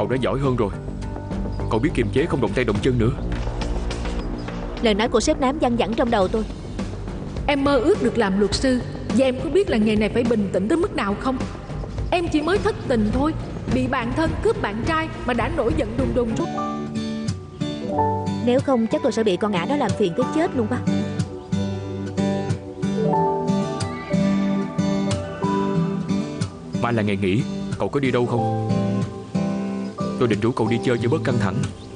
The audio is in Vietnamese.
Cậu đã giỏi hơn rồi. Cậu biết kiềm chế, không động tay động chân nữa. Lời nói của sếp Nám văng vẳng trong đầu tôi. Em mơ ước được làm luật sư, và em có biết là nghề này phải bình tĩnh tới mức nào không? Em chỉ mới thất tình thôi, bị bạn thân cướp bạn trai mà đã nổi giận đùng đùng rồi. Nếu không chắc tôi sẽ bị con ả đó làm phiền tới chết luôn quá. Mai là ngày nghỉ, cậu có đi đâu không? Tôi định rủ cậu đi chơi cho bớt căng thẳng.